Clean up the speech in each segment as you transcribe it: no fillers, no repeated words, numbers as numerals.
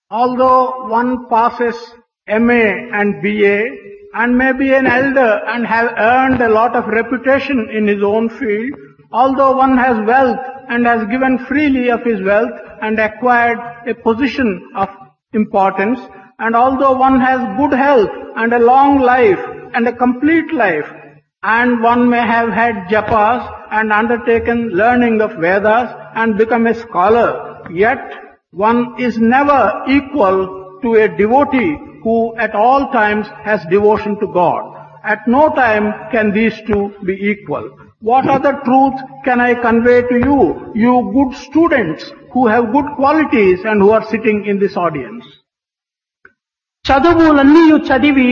Although one passes MA and BA and may be an elder and have earned a lot of reputation in his own field, although one has wealth and has given freely of his wealth and acquired a position of importance, and although one has good health and a long life and a complete life, and one may have had japas and undertaken learning of Vedas and become a scholar, yet one is never equal to a devotee who at all times has devotion to God. At no time can these two be equal. What other truth can I convey to you, you good students who have good qualities and who are sitting in this audience? చదువులన్నీయు చదివి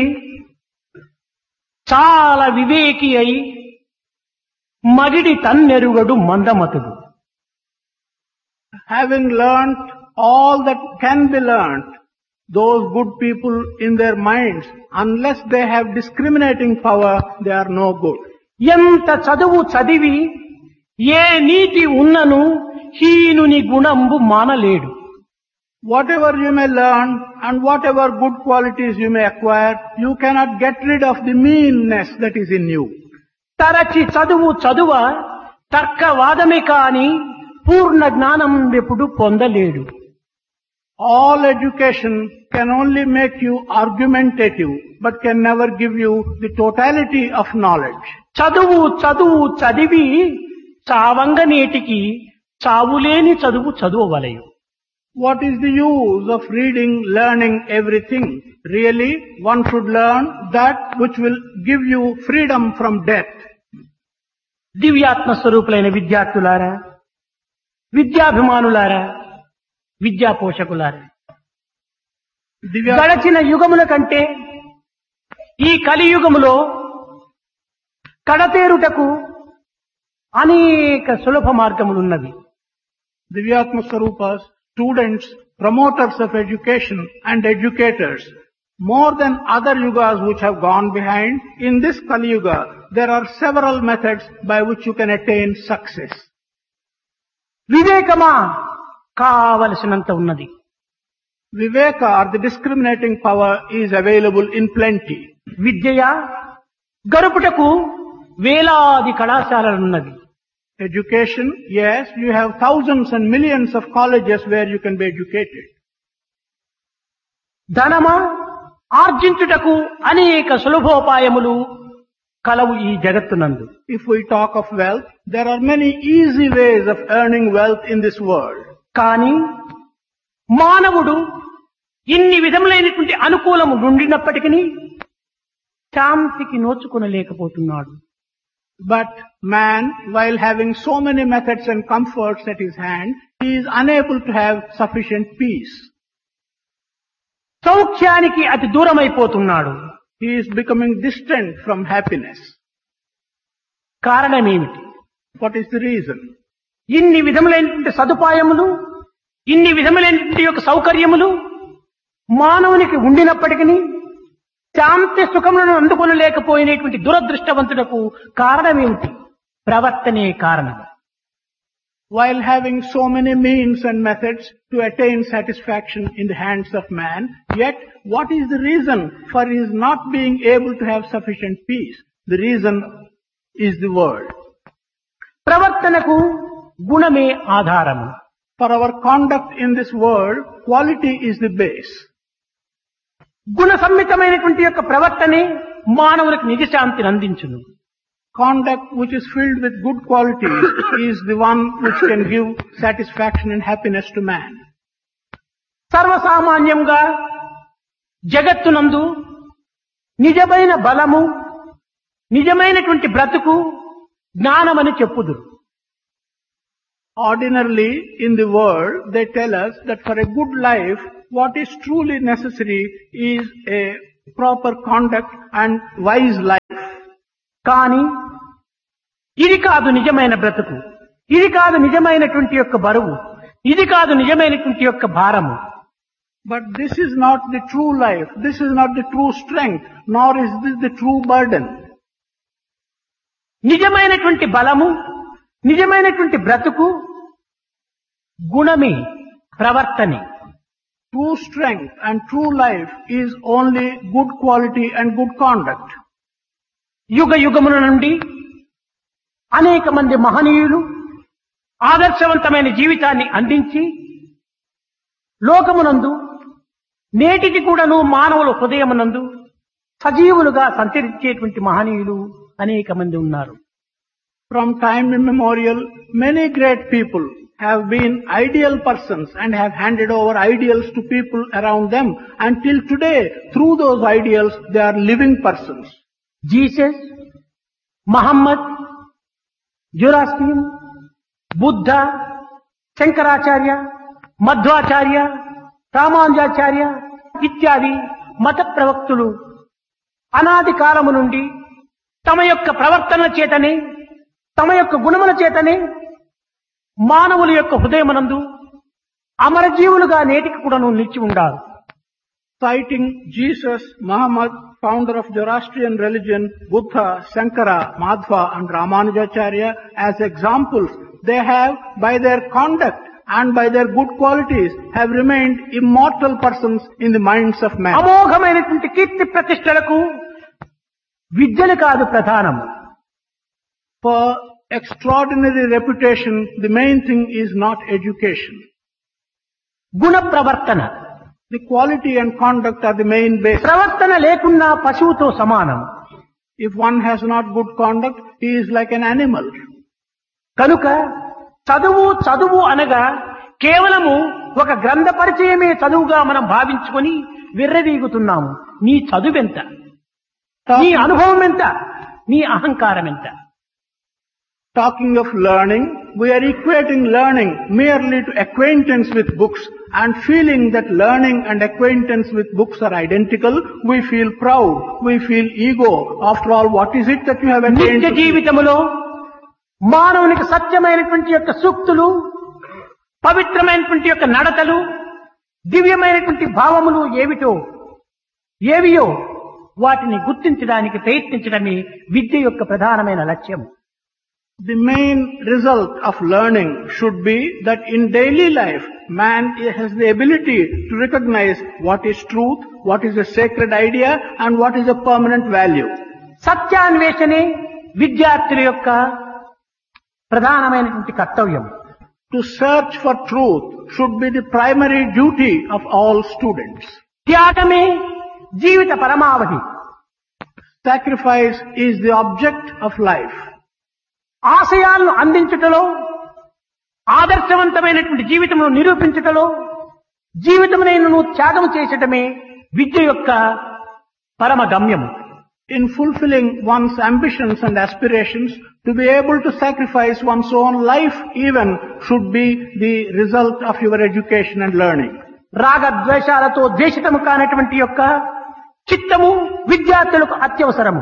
చాలా వివేకి అయి మగిడి తన్నెరుగడు మందమతుడు. Having learnt all that can be learnt, those good people in their minds, unless they have discriminating power, they are no good. ఎంత చదువు చదివి ఏ నీతి ఉన్నను హీనుని గుణంబు మానలేడు. Whatever you may learn and whatever good qualities you may acquire, you cannot get rid of the meanness that is in you. తరచి చదువు చదువ తర్కవాదమే కాని పూర్ణ జ్ఞానం ఎప్పుడు పొందలేడు. All education can only make you argumentative, but can never give you the totality of knowledge. చదువు చదువు చదివి చావంగనేటికి చావులేని చదువు చదువవలయు. What is the use of reading, learning everything? Really, one should learn that which will give you freedom from death. దివ్యాత్మ స్వరూపులైన విద్యార్థులారా, విద్యాభిమానులారా, విద్యా పోషకులారా, గడచిన యుగముల కంటే ఈ కలియుగములో కడతేరుటకు అనేక సులభ మార్గములున్నవి. Divyatma Swarupas, students, promoters of education and educators, more than other yugas which have gone behind, in this Kali Yuga, there are several methods by which you can attain success. వివేకమా కావలసినంత ఉన్నది. Viveka, or the discriminating power, is available in plenty. విద్యయా గరుపుటకు వేలాది కళాశాలలున్నవి. Education, yes, you have thousands and millions of colleges where you can be educated. ధనమా ఆర్జించుటకు అనేక సులభోపాయములు కలవు ఈ జగత్తునందు. If we talk of wealth, there are many easy ways of earning wealth in this world. కానీ మానవుడు ఇన్ని విధములైనటువంటి అనుకూలము నుండినప్పటికీ శాంతికి నోచుకొనలేకపోతున్నాడు. But man, while having so many methods and comforts at his hand, he is unable to have sufficient peace. సౌఖ్యానికి అతి దూరమైపోతున్నాడు. He is becoming distant from happiness. కారణమేమిటి? What is the reason? ఇన్ని విధములైనటువంటి సదుపాయములు, ఇన్ని విధములైనటువంటి యొక్క సౌకర్యములు మానవునికి ఉండినప్పటికీ శాంతి సుఖములను అందుకొనలేకపోయినటువంటి దురదృష్టవంతులకు కారణమేమిటి? ప్రవర్తనే కారణం. While having so many means and methods to attain satisfaction in the hands of man, yet what is the reason for his not being able to have sufficient peace? The reason is the world. ప్రవర్తనకు గుణమే ఆధారము. For our conduct in this world, quality is the base. గుణ సమ్మితమైనటువంటి యొక్క ప్రవర్తనే మానవులకు నిజశాంతిని అందించును. Conduct which is filled with good qualities is the one which can give satisfaction and happiness to man. సర్వసామాన్యంగా జగత్తునందు నిజమైన బలము, నిజమైనటువంటి బ్రతుకు జ్ఞానమని చెప్పుదురు. Ordinarily in the world, they tell us that for a good life, what is truly necessary is a proper conduct and wise life. కానీ ఇది కాదు నిజమైన బ్రతుకు, ఇది కాదు నిజమైనటువంటి యొక్క బరువు, ఇది కాదు నిజమైనటువంటి యొక్క భారము. But this is not the true life, this is not the true strength, nor is this the true burden. నిజమైనటువంటి బలము, నిజమైనటువంటి బ్రతుకు గుణమే, ప్రవర్తనే. True strength and true life is only good quality and good conduct. యుగ యుగముల నుండి అనేక మంది మహనీయులు ఆదర్శవంతమైన జీవితాన్ని అందించి లోకమునందు నేటికి కూడాను మానవుల హృదయమునందు సజీవులుగా సంచరించేటువంటి మహనీయులు అనేక మంది ఉన్నారు. From time immemorial, many great people have been ideal persons and have handed over ideals to people around them. Until today, through those ideals, they are living persons. Jesus, Mohammed, Zoroastrian, Buddha, Shankaracharya, Madhvacharya, Ramanujacharya ఇత్యాది మత ప్రవక్తులు అనాది కాలము నుండి తమ యొక్క ప్రవర్తన చేతనే, తమ యొక్క గుణముల చేతనే మానవుల యొక్క హృదయమనందు అమరజీవులుగా నేటికి కూడాను నిలిచి ఉండారు. Citing Jesus, Muhammad, founder of Zoroastrian religion, Buddha, Shankara, Madhva and Ramanujacharya as examples, they have by their conduct and by their good qualities have remained immortal persons in the minds of man. అమోఘమైనటువంటి కీర్తి ప్రతిష్టలకు విద్యలు కాదు ప్రధానం. For extraordinary reputation, the main thing is not education. గుణ ప్రవర్తన, The quality and conduct are the main basis. ప్రవర్తన లేకున్నా పశువుతో సమానం. If one has not good conduct, he is like an animal. కనుక చదువు చదువు అనగా కేవలము ఒక గ్రంథ పరిచయమే చదువుగా మనం భావించుకొని విర్రవీగుతున్నాము. నీ చదువెంత, నీ అనుభవం ఎంత, నీ అహంకారం ఎంత? Talking of learning, we are equating learning merely to acquaintance with books and feeling that learning and acquaintance with books are identical. We feel proud, we feel ego. After all, what is it that you have attained? నిత్య జీవితములో మానవునికి సత్యమైనటువంటి యొక్క సూక్తులు, పవిత్రమైనటువంటి యొక్క నడతలు, దివ్యమైనటువంటి భావములు ఏవియో వాటిని గుర్తించడానికి ప్రయత్నించడమే విద్య యొక్క ప్రధానమైన లక్ష్యం. The main result of learning should be that in daily life, man has the ability to recognize what is truth, what is a sacred idea, and what is a permanent value. సత్యాన్వేషణే విద్యార్థుల యొక్క ప్రధానమైనటువంటి కర్తవ్యం. To search for truth should be the primary duty of all students. త్యాగమే Jeevitha పరమావధి. Sacrifice is the object of life. ఆశయాలను అందించుటలో, ఆదర్శవంతమైనటువంటి జీవితమును నిరూపించుటలో జీవితమునైనను త్యాగం చేసటమే విద్య యొక్క పరమ గమ్యము. In fulfilling one's ambitions and aspirations, to be able to sacrifice one's own life even should be the result of your education and learning. రాగద్వేషాలతో ద్వేషితము కానటువంటి యొక్క చిత్తము విద్యార్థులకు అత్యవసరము.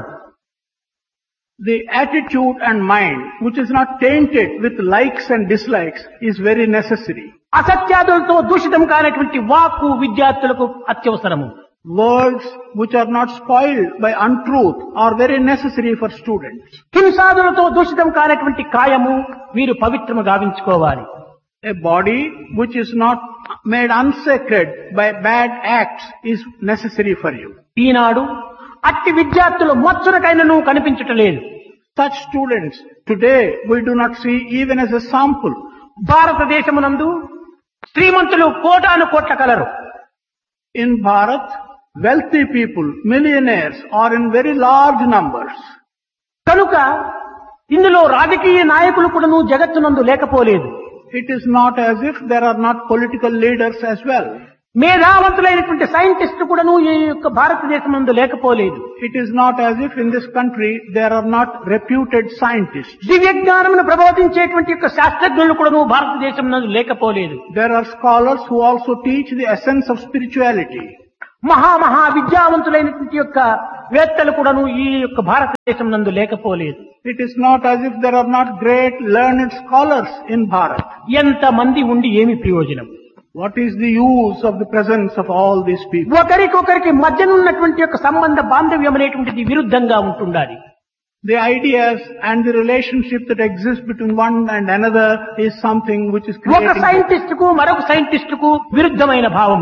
The attitude and mind, which is not tainted with likes and dislikes, is very necessary. అసత్యాదులతో దూషితం కానటువంటి వాక్కు విద్యార్థులకు అత్యవసరము. Words which are not spoiled by untruth are very necessary for students. హింసాదులతో దూషితం కానటువంటి కాయము వీరు పవిత్రము గావించుకోవాలి. A body which is not made unsacred by bad acts is necessary for you. ఈనాడు అట్టి విద్యార్థులు మచ్చునకైనను కనిపించటలేదు. Such students today we do not see even as a sample. భారతదేశమునందు శ్రీమంతులు కోటాను కోట్ల colour. In Bharat, wealthy people, millionaires are in very large numbers. కనుక ఇందులో రాజకీయ నాయకులు కూడాను జగత్తునందు లేకపోలేదు. It is not as if there are not political leaders as well. మేధావంతులైనటువంటి scientist కూడాను ఈ యొక్క భారతదేశం లేకపోలేదు. It is not as if in this country there are not reputed scientists. దివ్య జ్ఞానమును ప్రబోధించేటువంటి యొక్క శాస్త్రజ్ఞులు కూడాను భారతదేశం లేకపోలేదు. There are scholars who also teach the essence of spirituality. మహా విద్యావంతులైనటువంటి యొక్క వేత్తలు కూడాను ఈ యొక్క భారతదేశం లేకపోలేదు. It is not as if there are not great learned scholars in Bharat. ఎంత మంది ఉండి ఏమి ప్రయోజనం? What is the use of the presence of all these people? ఒకరికొకరికి మధ్యనున్నటువంటి యొక్క సంబంధ బాంధవ్యం అనేటువంటిది విరుద్ధంగా ఉంటుండాలి. The ideas and the relationship that exists between one and another is something which is ఒక creating. సైంటిస్టుకు మరొక సైంటిస్టుకు విరుద్ధమైన భావములు.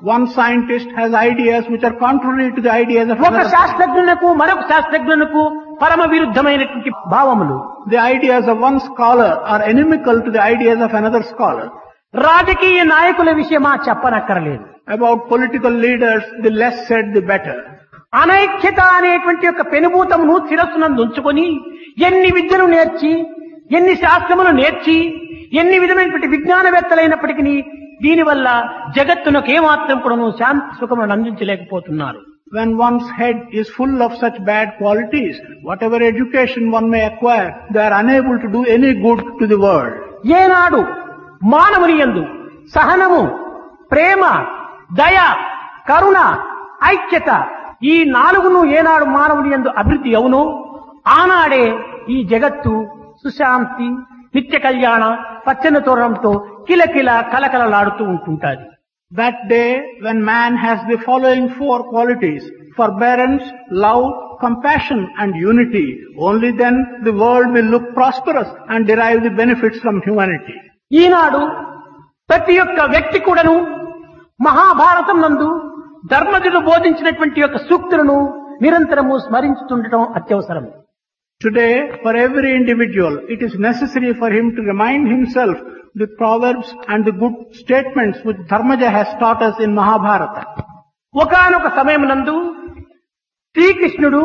One scientist has ideas which are contrary to the ideas of ఒక another. శాస్త్రజ్ఞులకు మరొక శాస్త్రజ్ఞులకు పరమ విరుద్ధమైనటువంటి భావములు. The ideas of one scholar are inimical to the ideas of another scholar. రాజకీయ నాయకుల విషయమా చెప్పనక్కరలేదు. About political leaders, the less said the better. అనైక్యత అనేటువంటి యొక్క పెనుభూతమును శిరస్సునందు ఉంచుకొని ఎన్ని విద్యలు నేర్చి, ఎన్ని శాస్త్రములు నేర్చి, ఎన్ని విధమైనటువంటి విజ్ఞానవేత్తలైనప్పటికీ దీనివల్ల జగత్తునకు ఏమాత్రం కూడా శాంతి సుఖములను అందించలేకపోతున్నారు. When one's head is full of such bad qualities, whatever education one may acquire, they are unable to do any good to the world. ఏనాడు మానవుని యందు సహనము, ప్రేమ, దయ, కరుణ, ఐక్యత ఈ నాలుగును ఏనాడు మానవుని యందు అభివృద్ధి అవునో ఆనాడే ఈ జగత్తు సుశాంతి, నిత్య కళ్యాణ, పచ్చని తోరణంతో కిలకిల కలకలలాడుతూ ఉంటుంటాది. That day when man has the following four qualities: forbearance, love, compassion and unity, only then the world will look prosperous and derive the benefits from humanity. ఈనాడు ప్రతి ఒక్క వ్యక్తి కూడాను మహాభారతం నందు ధర్మజుడు బోధించినటువంటి యొక్క సూక్తులను నిరంతరము స్మరించుతుండటం అత్యవసరం. Today, for every individual, it is necessary for him to remind himself the proverbs and the good statements which Dharmaja has taught us in Mahabharata. ఒకానొక సమయమునందు శ్రీకృష్ణుడు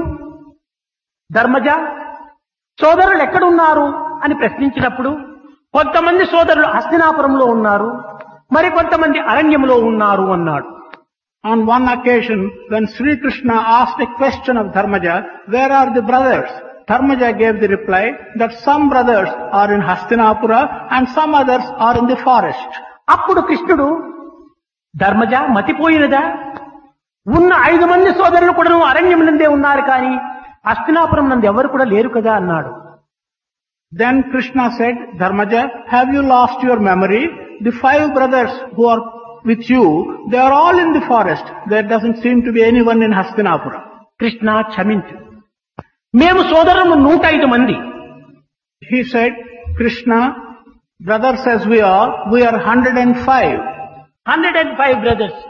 ధర్మజ సోదరులు ఎక్కడున్నారు అని ప్రశ్నించినప్పుడు కొంతమంది సోదరులు హస్తినాపురంలో ఉన్నారు, మరి కొంతమంది అరణ్యంలో ఉన్నారు అన్నాడు. On one occasion, when Sri Krishna asked a question of Dharmaja, where are the brothers? Dharmaja gave the reply that some brothers are in Hastinapura and some others are in the forest. అప్పుడు కృష్ణుడు ధర్మజ మతిపోయినదా, ఉన్న 5 మంది సోదరులు కూడా అరణ్యం నందే ఉన్నారు కానీ హస్తినాపురం నందు ఎవరు కూడా లేరు కదా అన్నాడు. Then Krishna said, Dharmaja, have you lost your memory? The 5 brothers who are with you, they are all in the forest. There doesn't seem to be anyone in Hastinapura. Krishna క్షమించు, మేము సోదరులు 105 మంది. He said, Krishna, brothers as we are 105. 105 brothers.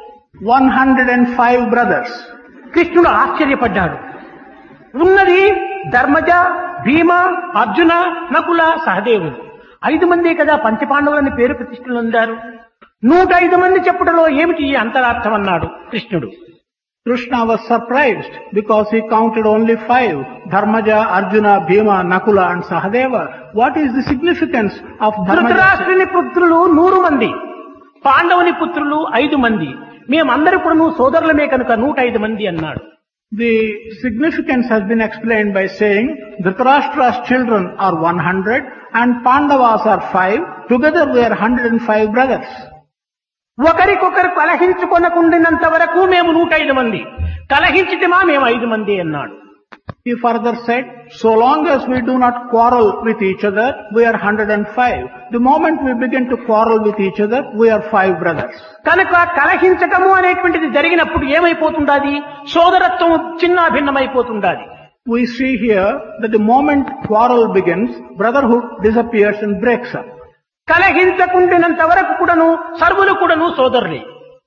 105 brothers. కృష్ణుడు ఆశ్చర్యపడ్డాడు. ఉన్నది ధర్మజ, భీమ, అర్జున, నకుల, సహదేవుడు 5 మందే కదా పంచపాండవులని పేరు ప్రతిష్టలు పొందారు. 105 మంది చెప్పుటలో ఏమిటి ఈ అంతరార్థం అన్నాడు కృష్ణుడు. Krishna was surprised because he counted only 5: Dharmaja, Arjuna, Bhima, Nakula and Sahadeva. What is the significance of Dharmaja? ధృతరాష్ట్రుని పుత్రులు 100 మంది, పాండవుని పుత్రులు 5 మంది, మేమందరూ కూడా సోదరులమే కనుక 105 మంది అన్నాడు. The significance has been explained by saying Dhritarashtra's children are 100 and Pandavas are 5. Together we are 105 brothers. ఒకరికొకరు కలహించుకొనకుండినంత వరకు మేము 105 మంది, కలహించితేమా మేము 5 మంది అన్నాడు. He further said, so long as we do not quarrel with each other, we are 105. The moment we begin to quarrel with each other, we are 5 brothers. కనుక కలహించటము అనేటువంటిది జరిగినప్పుడు ఏమైపోతుండాది? సోదరత్వం చిన్న భిన్నమైపోతుండాది. We see here that the moment quarrel begins, brotherhood disappears and breaks up. కలహించకుండినంత వరకు కూడాను సర్వులు కూడాను సోదరులే.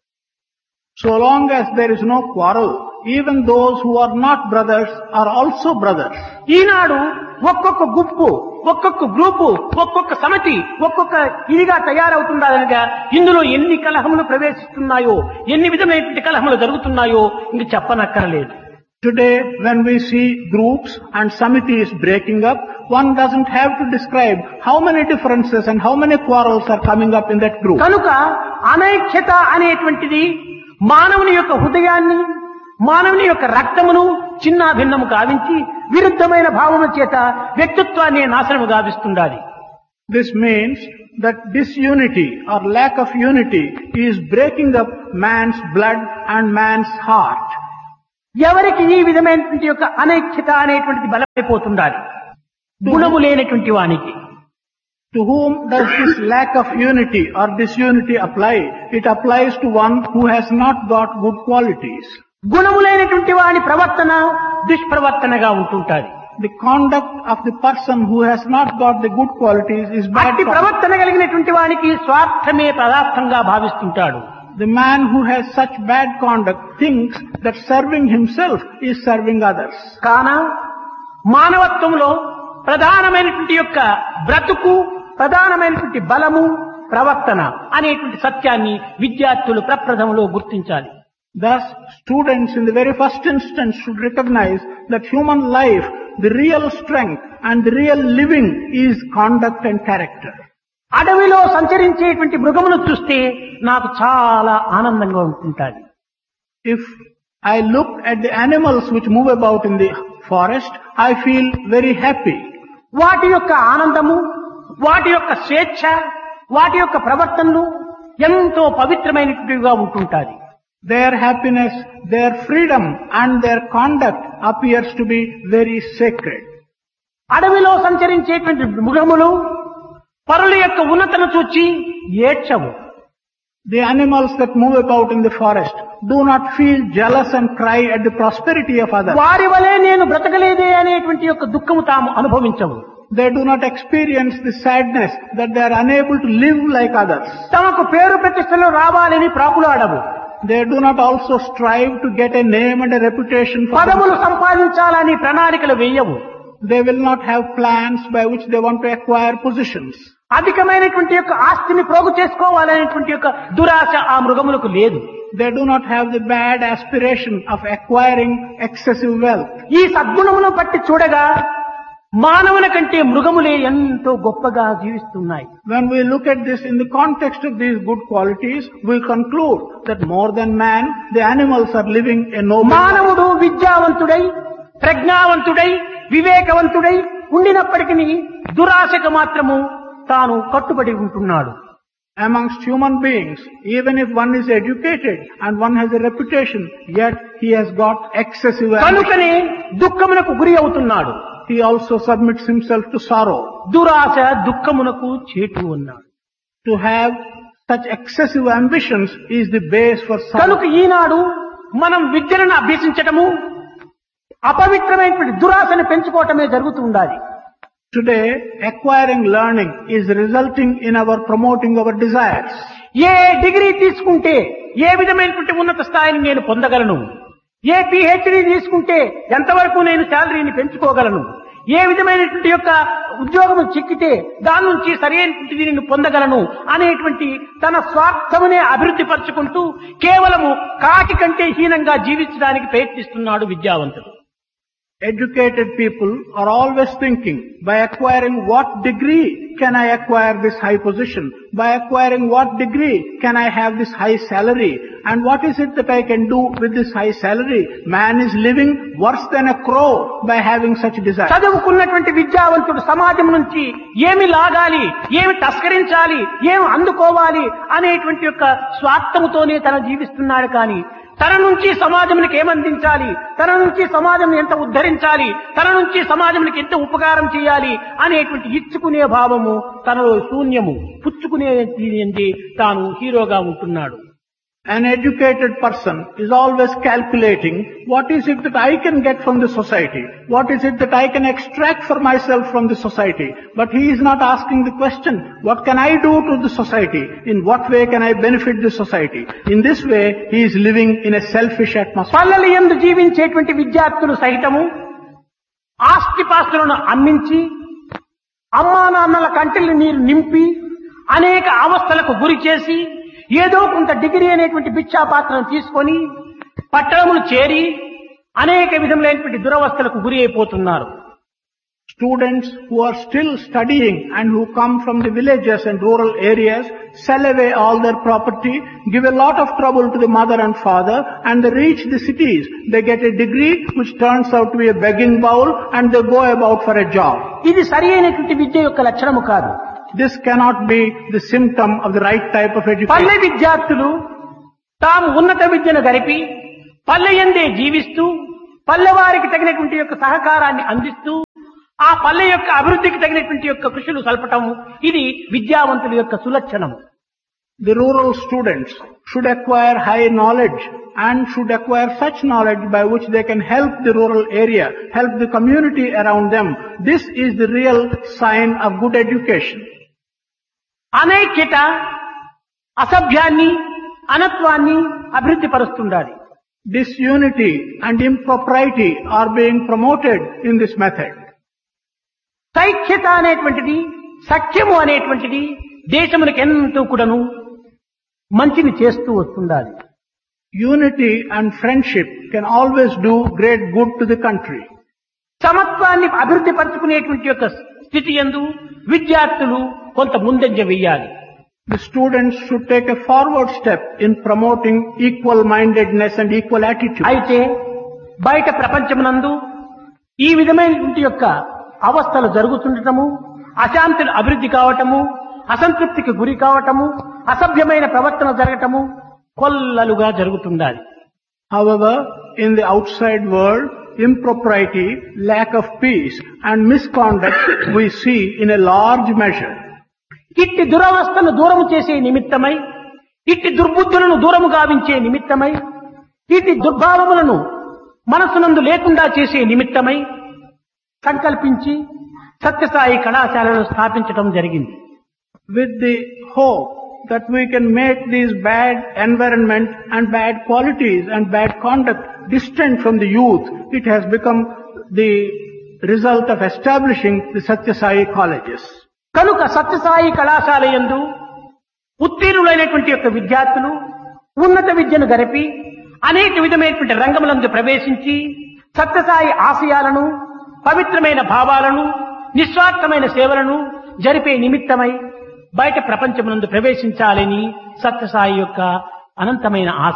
So long as there is no quarrel, even those who are not brothers are also brothers. ఈనాడు ఒక్కొక్క గుంపు, ఒక్కొక్క గ్రూపు, ఒక్కొక్క సమితి, ఒక్కొక్క ఇదిగా తయారవుతుండగా ఇందులో ఎన్ని కలహములు ప్రవేశిస్తున్నాయో, ఎన్ని విధమైనటువంటి కలహములు జరుగుతున్నాయో ఇంక చెప్పనక్కరలేదు. Today, when we see groups and samitis breaking up, one doesn't have to describe how many differences and how many quarrels are coming up in that group. కనుక అనైక్యత అనేటువంటిది మానవుని యొక్క హృదయాన్ని, మానవుని యొక్క రక్తమును చిన్న భిన్నము గావించి విరుద్ధమైన భావముల చేత వ్యక్తిత్వాన్ని నాశనము గావిస్తుండాలి. This means that disunity or lack of unity is breaking up man's blood and man's heart. ఎవరికి ఈ విధమైనటువంటి యొక్క అనైక్యత అనేటువంటిది బలమైపోతుండాలి? గుణము లేనటువంటి వానికి. To whom does this lack of unity or disunity apply? It applies to one who has not got good qualities. గుణము లేనటువంటి వాని ప్రవర్తన దుష్ప్రవర్తనగా ఉంటుంటాది. The conduct of the person who has not got the good qualities is bad. అట్టి ప్రవర్తన కలిగినటువంటి వానికి స్వార్థమే పదార్థంగా భావిస్తుంటాడు. The man who has such bad conduct thinks that serving himself is serving others. కాన మానవత్వంలో ప్రధానమైనటువంటి యొక్క బ్రతుకు, ప్రధానమైనటువంటి బలము, ప్రవర్తన అనేటువంటి సత్యాన్ని విద్యార్థులు ప్రప్రథమలో గుర్తించాలి. Thus, students in the very first instance should recognize that human life, the real strength and the real living is conduct and character. అడవిలో సంచరించేటువంటి మృగమును చూస్తే నాకు చాలా ఆనందంగా ఉంటుంటాది. If I look at the animals which move about in the forest, I feel very happy. వాటి యొక్క ఆనందము, వాటి యొక్క స్వేచ్ఛ, వాటి యొక్క ప్రవర్తనలు ఎంతో పవిత్రమైనటువంటివిగా ఉంటుంటాది. Their happiness, their freedom and their conduct appears to be very sacred. అడవిలో సంచరించేటువంటి మృగములు పరుల యొక్క ఉన్నతను చూచి ఏడ్చవు. The animals that move about in the forest do not feel jealous and cry at the prosperity of others. వారి వలె నేను బ్రతకలేదే అనేటువంటి యొక్క దుఃఖము తాము అనుభవించవు. They do not experience the sadness that they are unable to live like others. తమకు పేరు ప్రతిష్టలు రావాలని ప్రాకులాడవు. They do not also strive to get a name and a reputation for పదములు themselves. సంపాదించాలని ప్రణాళికలు వేయవు. They will not have plans by which they want to acquire positions. అధికమైనటువంటి యొక్క ఆస్తిని ప్రోగు చేసుకోవాలనేటువంటి యొక్క దురాశ ఆ మృగములకు లేదు. They do not have the bad aspiration of acquiring excessive wealth. ఈ సద్గుణమును బట్టి చూడగా మానవుని కంటే మృగములే ఎంతో గొప్పగా జీవిస్తున్నాయి. When we look at this in the context of these good qualities, we conclude that more than man, the animals are living a noble life. మానవుడు విద్యావంతుడై, ప్రజ్ఞావంతుడై, వివేకవంతుడై ఉండినప్పటికీ దురాశకు మాత్రము తాను కట్టుబడి ఉంటున్నాడు. Amongst human beings, even if one is educated and one has a reputation, yet he has got excessive ambition. కనుకనే దుఃఖమునకు గురి అవుతున్నాడు. He also submits himself to sorrow. దురాశ దుఃఖమునకు చేటు ఉన్నాడు. To have such excessive ambitions is the base for కనుక sorrow. ఈనాడు మనం విద్యలను అభ్యసించటము అపవిత్రమైనటువంటి దురాశను పెంచుకోవటమే జరుగుతూ ఉండాలి. Today, acquiring learning is resulting in our promoting our desires. A degree తీసుకుంటే ఏ విధమైనటువంటి ఉన్నత స్థాయిని నేను పొందగలను, ఏ పిహెచ్డి తీసుకుంటే ఎంతవరకు నేను శాలరీని పెంచుకోగలను, ఏ విధమైనటువంటి యొక్క ఉద్యోగం చిక్కితే దాని నుంచి సరైనటువంటి దీనిని పొందగలను అనేటువంటి తన స్వార్థమునే అభివృద్ధి పరుచుకుంటూ కేవలము కాకి కంటే హీనంగా జీవించడానికి ప్రయత్నిస్తున్నాడు విద్యావంతుడు. Educated people are always thinking, by acquiring what degree can I acquire this high position? By acquiring what degree can I have this high salary? And what is it that I can do with this high salary? Man is living worse than a crow by having such desires. చదువుకున్నటువంటి విద్యావంతుడు సమాజం నుంచి ఏమి లాగాలి, ఏమి తస్కరించాలి, ఏమి అందుకోవాలి అనేటువంటి యొక్క స్వార్థముతోనే తన జీవిస్తున్నాడు. కానీ తన నుంచి సమాజానికి ఏమందించాలి, తన నుంచి సమాజం ఎంత ఉద్ధరించాలి, తన నుంచి సమాజానికి ఎంత ఉపకారం చేయాలి అనేటువంటి ఇచ్చుకునే భావము తనలో శూన్యము, పుచ్చుకునే తాను హీరోగా ఉంటున్నాడు. An educated person is always calculating, what is it that I can get from the society? What is it that I can extract for myself from the society? But he is not asking the question, what can I do to the society? In what way can I benefit the society? In this way, he is living in a selfish atmosphere. పల్లెల యందు జీవించేటువంటి విద్యార్థులు సహితము ఆస్తిపాస్తులను అమ్మించి అమ్మా నాన్నల కంటిని నీరు నింపి అనేక అవస్థలకు గురి చేసి ఏదో కొంత డిగ్రీ అనేటువంటి భిక్షాపాత్రను తీసుకొని పట్టణములు చేరి అనేక విధములైనటువంటి దురవస్థలకు గురి అయిపోతున్నారు. Students who are still studying and who come from the villages and rural areas sell away all their property, give a lot of trouble to the mother and father, and they reach the cities. They get a degree which turns out to be a begging bowl, and they go about for a job. ఇది సరి అయినటువంటి విద్య యొక్క లక్షణము కాదు. This cannot be the symptom of the right type of education. పల్లె విద్యార్థులు తాము ఉన్నత విద్యను గరిపి పల్లె యందే జీవిస్తూ పల్లెవారికి తగినటువంటి యొక్క సహకారాన్ని అందిస్తూ ఆ పల్లె యొక్క అభివృద్ధికి తగినటువంటి యొక్క కృషులు సల్పటం ఇది విద్యావంతుల యొక్క సులక్షణం. The rural students should acquire high knowledge and should acquire such knowledge by which they can help the rural area, help the community around them. This is the real sign of good education. అనైక్యత, అసభ్యాన్ని, అనత్వాన్ని అభివృద్ధి పరుస్తుండాలి. Disunity and impropriety are being promoted in this method. సైఖ్యత అనేటువంటిది, సఖ్యము అనేటువంటిది దేశములకు ఎంతో కూడాను మంచిని చేస్తూ వస్తుండాలి. Unity and friendship can always do great good to the country. సమత్వాన్ని అభివృద్ధి పరుచుకునేటువంటి యొక్క స్థితి యందు విద్యార్థులు కొంత ముందంజ వేయాలి. The students should take a forward step in promoting equal-mindedness and equal attitude. అయితే బయట ప్రపంచమునందు ఈ విధమైనటువంటి యొక్క అవస్థలు జరుగుతుండటము, అశాంతులు అభివృద్ధి కావటము, అసంతృప్తికి గురి కావటము, అసభ్యమైన ప్రవర్తన జరగటము కొల్లలుగా జరుగుతుండాలి. However, in the outside world, impropriety, lack of peace and misconduct we see in a large measure. ఇట్టి దురవస్థను దూరము చేసే నిమిత్తమై, ఇట్టి దుర్బుద్ధులను దూరము గావించే నిమిత్తమై, ఇట్టి దుర్భావములను మనసునందు లేకుండా చేసే నిమిత్తమై సంకల్పించి సత్యసాయి కళాశాలను స్థాపించడం జరిగింది. With the hope that we can make these bad environment and bad qualities and bad conduct distant from the youth, it has become the result of establishing the Satyasai colleges. కనుక సత్యసాయి కళాశాల యందు ఉత్తీర్ణులైనటువంటి యొక్క విద్యార్థులు ఉన్నత విద్యను గరిపి అనేక విధమైనటువంటి రంగములందు ప్రవేశించి సత్యసాయి ఆశయాలను, పవిత్రమైన భావాలను, నిస్వార్థమైన సేవలను జరిపే నిమిత్తమై బయట ప్రపంచమునందు ప్రవేశించాలని సత్యసాయి యొక్క అనంతమైన ఆశ.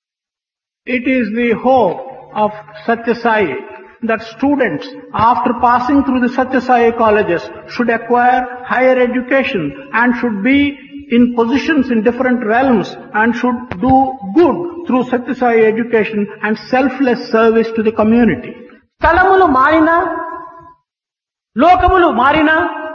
It is the hope of Satyasai that students, after passing through the Satyasai colleges, should acquire higher education and should be in positions in different realms and should do good through Satyasai education and selfless service to the community. స్థలములు మారినా, లోకములు మారినా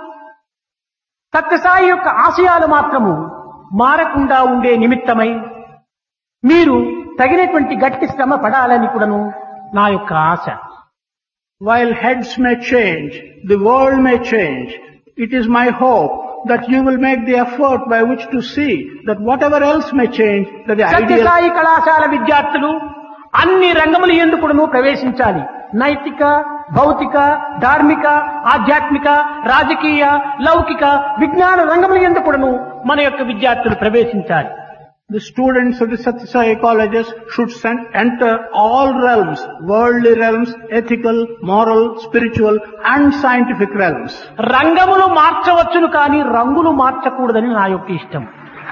సత్యసాయి యొక్క ఆశయాలు మాత్రము మారకుండా ఉండే నిమిత్తమై మీరు తగినటువంటి గట్టి శ్రమ పడాలని కూడాను నా యొక్క ఆశ. While heads may change, the world may change, it is my hope that you will make the effort by which to see that whatever else may change, that the ideal... Sathya Sai కళాశాల విద్యార్థులు అన్ని రంగములు యందు కూడాను ప్రవేశించాలి. నైతిక, భౌతిక, ధార్మిక, ఆధ్యాత్మిక, రాజకీయ, లౌకిక, విజ్ఞాన రంగముల యందు కూడాను మన యొక్క విద్యార్థులు ప్రవేశించాలి. The students of the Satyasai colleges should enter all realms, worldly realms, ethical, moral, spiritual and scientific realms. రంగములు మార్చవచ్చును కానీ రంగులు మార్చకూడదని నా యొక్క ఇష్టం.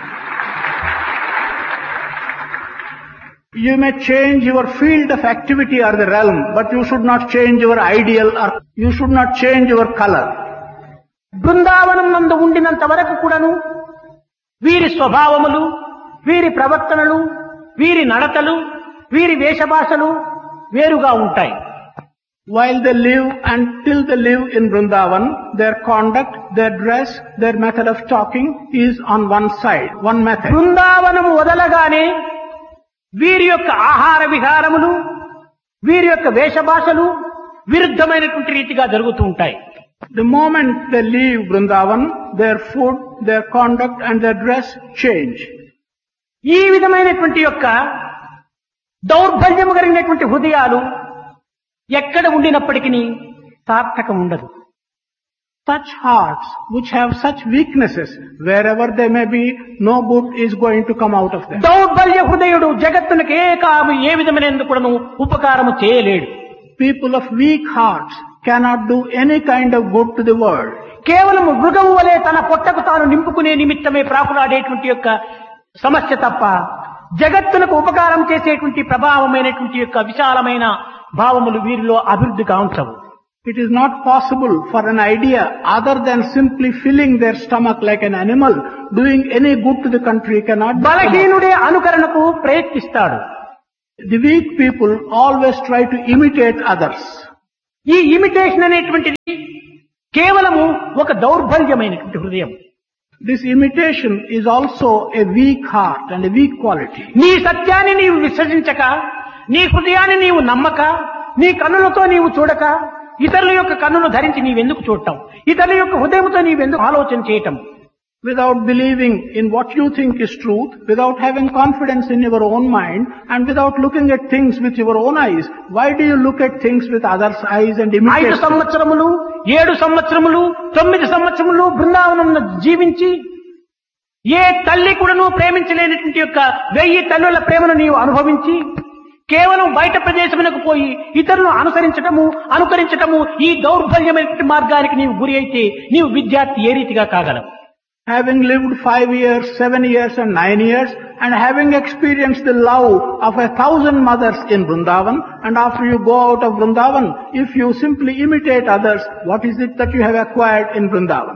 You may change your field of activity or the realm, but you should not change your ideal or you should not change your color. Brindavanam నందు ఉండినంత వరకు కూడాను వీరి స్వభావములు, వీరి ప్రవర్తనలు, వీరి నడతలు, వీరి వేషభాషలు వేరుగా ఉంటాయి. While they live and till they live in Vrindavan, their conduct, their dress, their method of talking is on one side, one method. బృందావనము వదలగానే వీరి యొక్క ఆహార విహారములు, వీరి యొక్క వేషభాషలు విరుద్ధమైనటువంటి రీతిగా జరుగుతూ ఉంటాయి. The moment they leave Vrindavan, their food, their conduct and their dress change. ఈ విధమైనటువంటి యొక్క దౌర్బల్యము కలిగినటువంటి హృదయాలు ఎక్కడ ఉండినప్పటికీ సార్థకం ఉండదు. Such hearts which have such weaknesses, wherever they may be, no good is going to come out of them. దౌర్బల్య హృదయుడు జగత్తునికి ఏ విధమైన కూడాను ఉపకారము చేయలేడు. People of weak hearts cannot do any kind of good to the world. కేవలం మృగము వలె తన పొట్టకు తాను నింపుకునే నిమిత్తమే ప్రాకులాడేటువంటి యొక్క సమస్య తప్ప జగత్తులకు ఉపకారం చేసేటువంటి ప్రభావమైనటువంటి యొక్క విశాలమైన భావములు వీరిలో అభివృద్ధి కాంచవు. It is not possible for an idea other than simply filling their stomach like an animal, doing any good to the country cannot be. బలహీనుడే అనుకరణకు ప్రయత్నిస్తాడు. The weak people always try to imitate others. ఈ imitation అనేటువంటిది కేవలము ఒక దౌర్బల్యమైనటువంటి హృదయం. This imitation is also a weak heart and a weak quality. నీ సత్యాన్ని నీవు విశ్వసించక, నీ హృదయాన్ని నీవు నమ్మక, నీ కన్నులతో నీవు చూడక, ఇతరుల యొక్క కన్నును ధరించి నీవెందుకు చూడటం, ఇతరుల యొక్క హృదయంతో నీవెందుకు ఆలోచన చేయటం, without believing in what you think is truth, without having confidence in your own mind, and without looking at things with your own eyes. Why do you look at things with others' eyes and imitate 5 them? సంవత్సరములు 7 సంవత్సరములు 9 సంవత్సరములు బృందావనంలో జీవించి ఏ తల్లి కూడాను ప్రేమించలేనటువంటి యొక్క 1000 తల్లుల ప్రేమను నీవు అనుభవించి కేవలం బయట ప్రదేశమునకు పోయి ఇతరులను అనుకరించటము ఈ దౌర్బల్యమైన మార్గానికి నీవు గురి అయితే నీవు విద్యార్థి ఏ రీతిగా కాగలవు? Having lived 5 years, 7 years and 9 years, and having experienced the love of 1,000 mothers in Vrindavan, and after you go out of Vrindavan, if you simply imitate others, what is it that you have acquired in Vrindavan?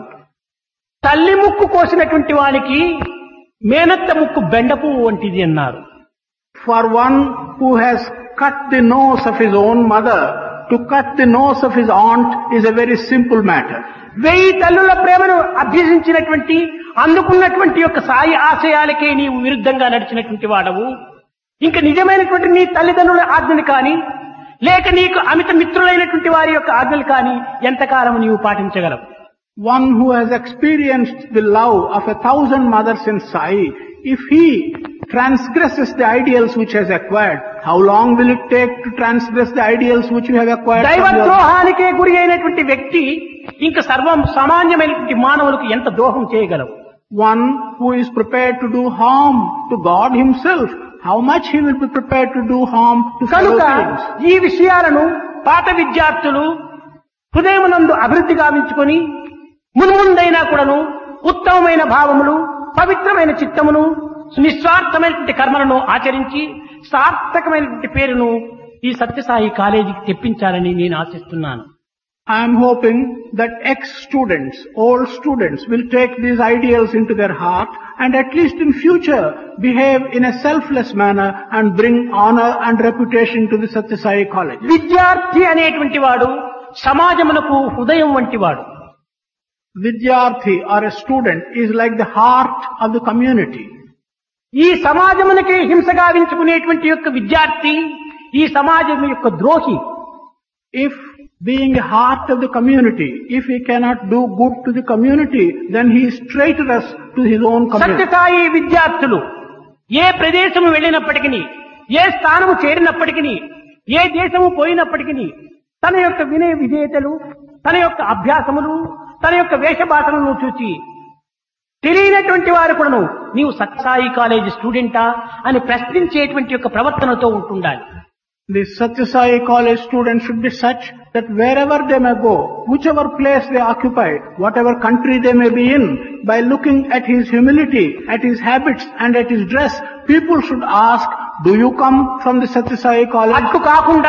తల్లి ముక్కు కోసినటువంటి వానికి మేనత్త ముక్కు బెండపు వంటిది అన్నారు. For one who has cut the nose of his own mother, to cut the nose of his aunt is a very simple matter. 1000 తల్లుల ప్రేమను అభ్యసించినటువంటి అందుకున్నటువంటి యొక్క సాయి ఆశయాలకే నీవు విరుద్ధంగా నడిచినటువంటి వాడవు. ఇంకా నిజమైనటువంటి నీ తల్లిదండ్రుల ఆజ్ఞలు కానీ లేక నీకు అమిత మిత్రులైనటువంటి వారి యొక్క ఆజ్ఞలు కానీ ఎంతకాలం నీవు పాటించగలవు? One who has experienced the love of 1,000 mothers in Sai, if he transgresses the ideals which he has acquired, how long will it take to transgress the ideals which you have acquired? దైవద్రోహానికే గురి అయినటువంటి వ్యక్తి ఇంకా సర్వం సామాన్యమైనటువంటి మానవులకు ఎంత ద్రోహం చేయగలవు? One who is prepared to do harm to God himself, how much he will be prepared to do harm to fellow కనుక beings? ఈ విషయాలను పాత విద్యార్థులు హృదయమునందు అభివృద్ధి గావించుకొని మున్ముందైనా కూడాను ఉత్తమమైన భావములు పవిత్రమైన చిత్తమును నిస్వార్థమైనటువంటి కర్మలను ఆచరించి సార్థకమైనటువంటి పేరును ఈ సత్యసాయి కాలేజీకి తెప్పించాలని నేను ఆశిస్తున్నాను. I am hoping that ex-students, old students will take these ideals into their heart and at least in future behave in a selfless manner and bring honor and reputation to the Satya Sai College. విద్యార్థి అనేటువంటి వాడు సమాజమునకు హృదయం వంటి వాడు. Vidyarthi or a student is like the heart of the community. ఈ సమాజమునకే హింస గావించుకునేటువంటి యొక్క విద్యార్థి ఈ సమాజం యొక్క ద్రోహి. If being the heart of the community, if he cannot do good to the community, then he is traitorous to his own community. Sathya Sai విద్యార్థులు ఏ ప్రదేశము వెళ్ళినప్పటికీ ఏ స్థానము చేరినప్పటికీ ఏ దేశము పోయినప్పటికీ తన యొక్క వినయ విధేయతలు తన యొక్క అభ్యాసములు తన యొక్క వేషభాషలను చూచి తెలియనటువంటి వారు కూడాను నీవు సత్యసాయి కాలేజీ స్టూడెంటా అని ప్రశ్నించేటువంటి యొక్క ప్రవర్తనతో ఉంటుండాలి. The Satya Sai College students should be such that wherever they may go, whichever place they occupy, whatever country they may be in, by looking at his humility, at his habits and at his dress, people should ask, do you come from the Satya Sai College? అట్టు కాకుండా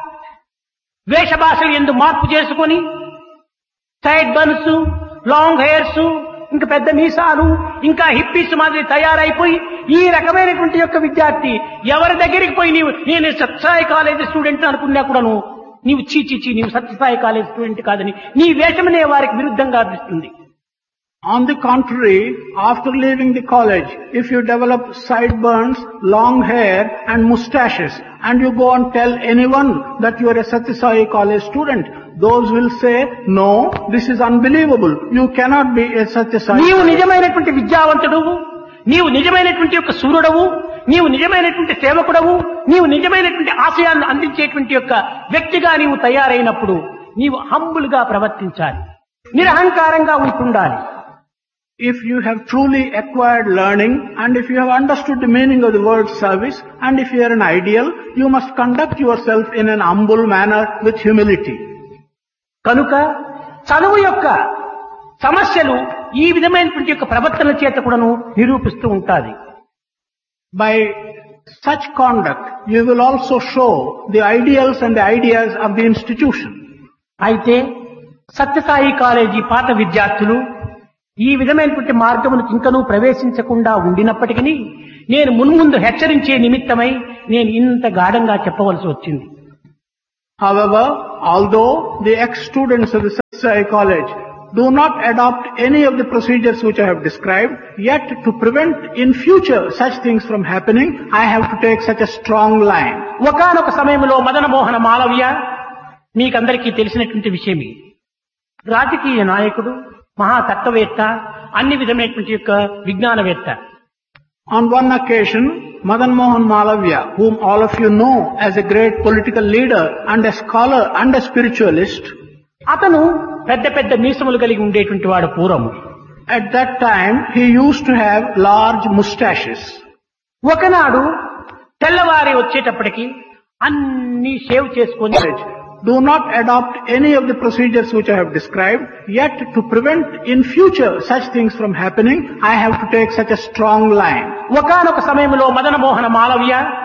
వేషభాషలు ఎందు మార్పు చేసుకొని side buns, long hairs, ఇంకా పెద్ద మీసాలు, ఇంకా hippies మాదిరి తయారైపోయి ఈ రకమైనటువంటి యొక్క విద్యార్థి ఎవరి దగ్గరికి పోయి నేను సత్యసాయి కాలేజీ స్టూడెంట్ అనుకున్నా కూడాను నీవు చీచి నీవు సత్యసాయి కాలేజీ స్టూడెంట్ కాదని నీ వేషమనే వారికి విరుద్ధంగా అనిపిస్తుంది. On the contrary, after leaving the college, if you develop sideburns, long hair and mustaches, and you go and tell anyone that you are a Satya Sai College student, those will say, no, this is unbelievable. You cannot be a Satya Sai. నీవు నిజమైనటువంటి విద్యావంతుడు, నీవు నిజమైనటువంటి యొక్క సూర్యుడవు, నీవు నిజమైనటువంటి సేవకుడవు, నీవు నిజమైనటువంటి ఆశయాన్ని అందించేటువంటి యొక్క వ్యక్తిగా నీవు తయారైనప్పుడు నీవు హంబుల్ గా ప్రవర్తించాలి, నిరహంకారంగా ఉంటుండాలి. If you have truly acquired learning and if you have understood the meaning of the word service and if you are an ideal, you must conduct yourself in an humble manner with humility. కనుక చదువు యొక్క సమస్యలు ఈ విధమైనటువంటి యొక్క ప్రవర్తన చేత కూడాను నిరూపిస్తూ ఉంటాది. By such conduct, you will also show the ideals and the ideas of the institution. అయితే సత్యసాయి కాలేజీ పాత విద్యార్థులు ఈ విధమైనటువంటి మార్గములకు ఇంకనూ ప్రవేశించకుండా ఉండినప్పటికీ నేను మున్ముందు హెచ్చరించే నిమిత్తమై నేను ఇంత గాఢంగా చెప్పవలసి వచ్చింది. However, although the ex-students of the Satya Sai College do not adopt any of the procedures which I have described, yet to prevent in future such things from happening, I have to take such a strong line. ఒకానొక సమయంలో మదన మోహన మాలవీయ మీకందరికీ తెలిసినటువంటి విషయమే, రాజకీయ నాయకుడు, మహాతత్వవేత్త, అన్ని విధమైనటువంటి యొక్క విజ్ఞానవేత్త. On one occasion, Madan Mohan Malavya, whom all of you know as a great political leader and a scholar and a spiritualist, అతను పెద్ద పెద్ద మీసములు కలిగి ఉండేటువంటి వాడు పూర్వము. at that time he used to have large moustaches. ఒకనాడు తెల్లవారి వచ్చేటప్పటికి అన్ని షేవ్ చేసుకొని Do not adopt any of the procedures which I have described, yet to prevent in future such things from happening, I have to take such a strong line. ఒకానొక సమయంలో మదన మోహన మాలవ్య